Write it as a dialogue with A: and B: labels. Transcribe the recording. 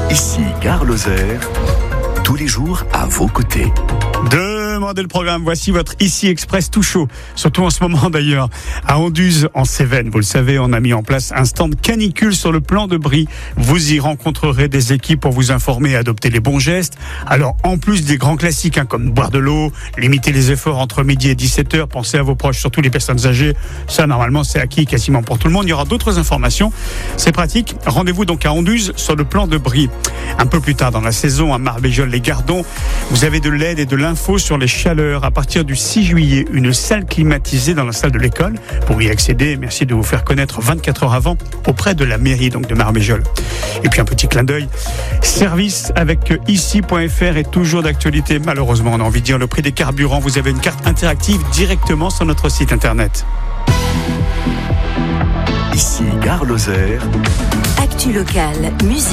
A: Ici Gare Lozère, tous les jours à vos côtés.
B: Demandez le programme, voici votre Ici Express tout chaud, surtout en ce moment d'ailleurs, à Anduze en Cévennes. Vous le savez, on a mis en place un stand canicule sur le plan de Brie. Vous y rencontrerez des équipes pour vous informer et adopter les bons gestes. Alors en plus des grands classiques comme boire de l'eau, limiter les efforts entre midi et 17h, pensez à vos proches, surtout les personnes âgées. Ça normalement c'est acquis quasiment pour tout le monde. Il y aura d'autres informations, c'est pratique. Rendez-vous donc à Anduze sur le plan de Brie. Un peu plus tard dans la saison, à Marvejols-les-Gardons, vous avez de l'aide et de l'info sur les chaleurs. À partir du 6 juillet, une salle climatisée dans la salle de l'école. Pour y accéder, merci de vous faire connaître 24 heures avant auprès de la mairie donc de Marvejols. Et puis un petit clin d'œil, service avec ici.fr est toujours d'actualité. Malheureusement, on a envie de dire le prix des carburants. Vous avez une carte interactive directement sur notre site internet.
A: Ici Gare Lozère.
C: Actu locale, musique.